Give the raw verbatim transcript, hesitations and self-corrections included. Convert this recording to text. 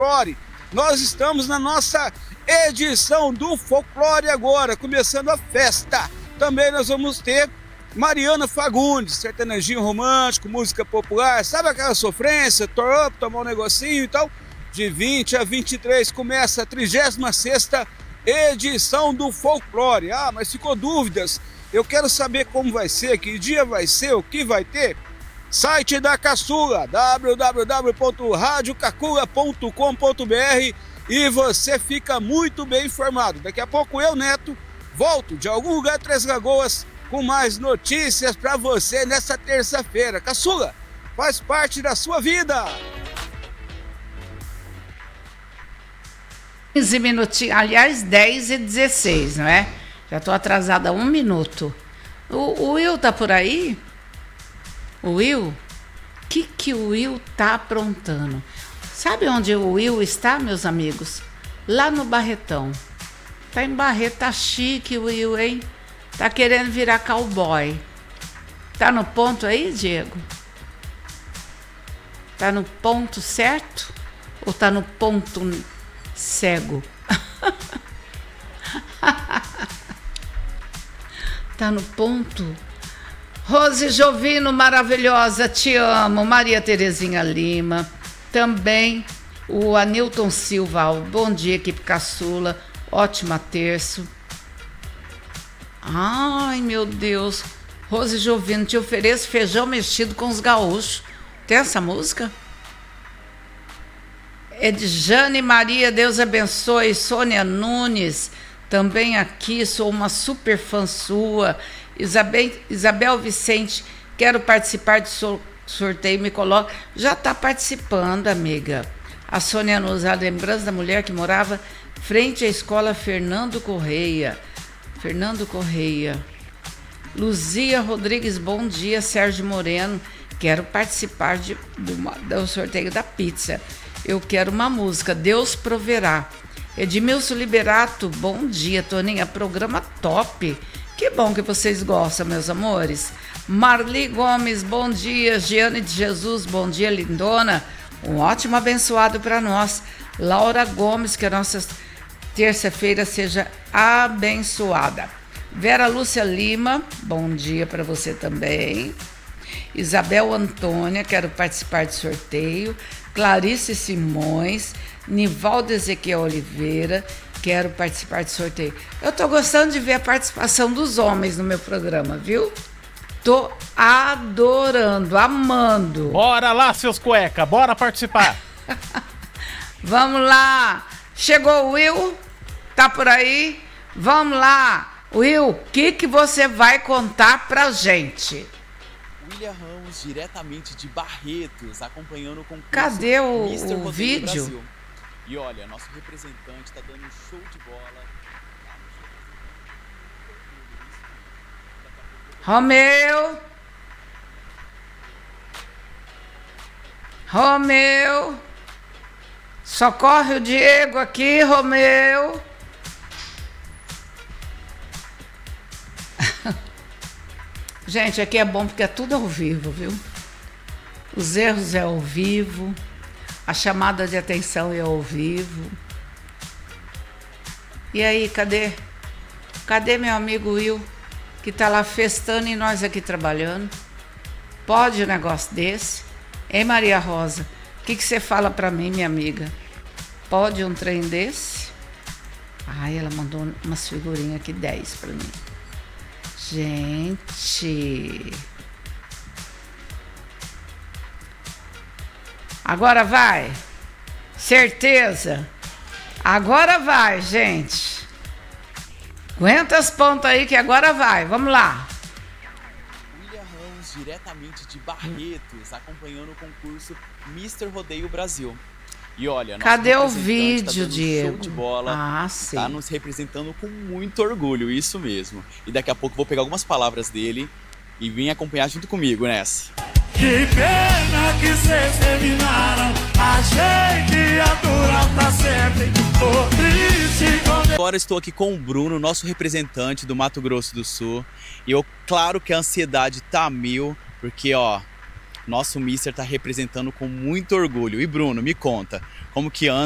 Folclore. Nós estamos na nossa edição do Folclore agora, começando a festa. Também nós vamos ter Mariana Fagundes, sertanejinho romântico, música popular, sabe aquela sofrência, tour up, tomar um negocinho e tal. De vinte a vinte e três começa a trigésima sexta edição do Folclore. Ah, mas ficou dúvidas? Eu quero saber como vai ser, que dia vai ser, o que vai ter. Site da Caçula, w w w ponto rádio cacula ponto com ponto b r, e você fica muito bem informado. Daqui a pouco eu, Neto, volto de algum lugar de Três Lagoas com mais notícias para você nessa terça-feira. Caçula, faz parte da sua vida. quinze minutinhos, aliás, dez e dezesseis, não é? Já estou atrasada um minuto. O, o Will tá por aí? O Will? O que, que o Will tá aprontando? Sabe onde o Will está, meus amigos? Lá no Barretão. Tá em Barreto, tá chique o Will, hein? Tá querendo virar cowboy. Tá no ponto aí, Diego? Tá no ponto certo? Ou tá no ponto cego? Tá no ponto. Rose Jovino, maravilhosa, te amo. Maria Terezinha Lima. Também o Anilton Silva. Bom dia, equipe Caçula. Ótima terça. Ai, meu Deus. Rose Jovino, te ofereço feijão mexido com os gaúchos. Tem essa música? É de Jane Maria, Deus abençoe. Sônia Nunes, também aqui, sou uma super fã sua. Isabel, Isabel Vicente, quero participar do sorteio, me coloca. Já está participando, amiga. A Sônia Nunes, a lembrança da mulher que morava frente à escola Fernando Correia. Fernando Correia. Luzia Rodrigues, bom dia. Sérgio Moreno, quero participar de, do, do sorteio da pizza. Eu quero uma música, Deus proverá. Edmilson Liberato, bom dia, Toninha, programa top. Que bom que vocês gostam, meus amores. Marli Gomes, bom dia. Giane de Jesus, bom dia, lindona. Um ótimo abençoado para nós. Laura Gomes, que a nossa terça-feira seja abençoada. Vera Lúcia Lima, bom dia para você também. Isabel Antônia, quero participar do sorteio. Clarice Simões, Nivaldo Ezequiel Oliveira, quero participar do sorteio. Eu tô gostando de ver a participação dos homens no meu programa, viu? Tô adorando, amando. Bora lá, seus cueca, bora participar. Vamos lá. Chegou o Will? Tá por aí? Vamos lá. Will, o que, que você vai contar pra gente? William Ramos, diretamente de Barretos, acompanhando o concurso. Cadê o, mister o Rodeio vídeo? Brasil. E olha, nosso representante está dando um show de bola. Romeu! Romeu! Socorre o Diego aqui, Romeu! Gente, aqui é bom porque é tudo ao vivo, viu? Os erros é ao vivo, a chamada de atenção é ao vivo. E aí, cadê? Cadê meu amigo Will, que tá lá festando e nós aqui trabalhando? Pode um negócio desse? Hein, Maria Rosa? O que, que você fala pra mim, minha amiga? Pode um trem desse? Ai, ela mandou umas figurinhas aqui, dez pra mim. Gente. Agora vai. Certeza. Agora vai, gente. Aguenta as pontas aí que agora vai. Vamos lá. William Ramos, diretamente de Barretos, acompanhando o concurso mister Rodeio Brasil. E olha, nosso cadê o representante vídeo, tá dando Diego? show de bola, Ah, sim. tá nos representando com muito orgulho, isso mesmo. E daqui a pouco eu vou pegar algumas palavras dele e vim acompanhar junto comigo nessa. Que pena que vocês terminaram, achei que a dura tá sempre por triste. Quando... Agora estou aqui com o Bruno, nosso representante do Mato Grosso do Sul. E eu, claro que a ansiedade tá mil, porque ó, nosso mister tá representando com muito orgulho. E Bruno, me conta, como que anda